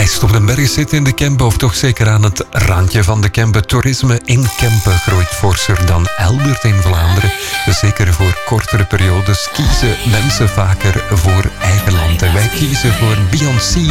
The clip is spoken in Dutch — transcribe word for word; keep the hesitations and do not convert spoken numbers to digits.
ijst op de berg zit in de Kempen, of toch zeker aan het randje van de Kempen. Toerisme in Kempen groeit forser dan elders in Vlaanderen. Zeker voor kortere periodes kiezen mensen vaker voor eigen land. En wij kiezen voor Beyoncé.